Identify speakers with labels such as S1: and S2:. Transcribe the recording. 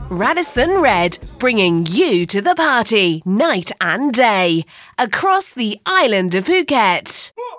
S1: Radisson Red, bringing you to the party night and day across the island of Phuket.